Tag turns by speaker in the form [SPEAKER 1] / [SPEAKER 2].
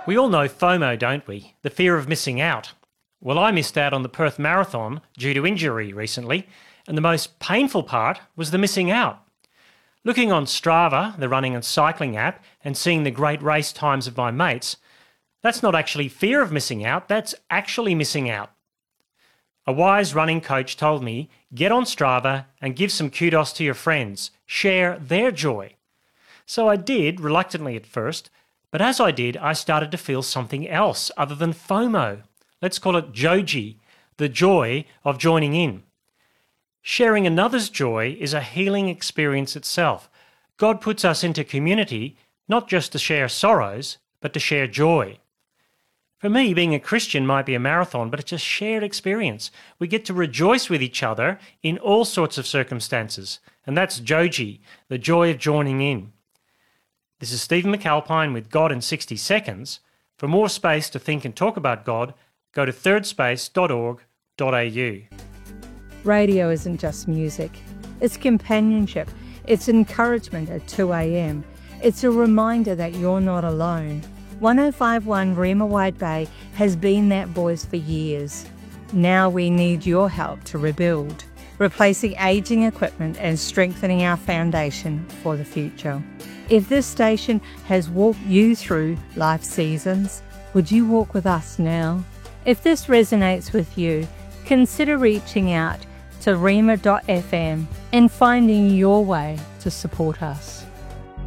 [SPEAKER 1] We all know FOMO, don't we? The fear of missing out. Well, I missed out on the Perth Marathon due to injury recently, and the most painful part was the missing out. Looking on Strava, the running and cycling app, and seeing the great race times of my mates, that's not actually fear of missing out, that's actually missing out. A wise running coach told me, get on Strava and give some kudos to your friends, share their joy. So I did, reluctantly at first, but as I did, I started to feel something else other than FOMO. Let's call it Joji, the joy of joining in. Sharing another's joy is a healing experience itself. God puts us into community, not just to share sorrows, but to share joy. For me, being a Christian might be a marathon, but it's a shared experience. We get to rejoice with each other in all sorts of circumstances, and that's Joji, the joy of joining in. This is Stephen McAlpine with God in 60 Seconds. For more space to think and talk about God, go to thirdspace.org.au.
[SPEAKER 2] Radio isn't just music. It's companionship. It's encouragement at 2 a.m. It's a reminder that you're not alone. 1051 Rema Wide Bay has been that voice for years. Now we need your help to rebuild, replacing aging equipment and strengthening our foundation for the future. If this station has walked you through life seasons, would you walk with us now? If this resonates with you, consider reaching out to rema.fm and finding your way to support us.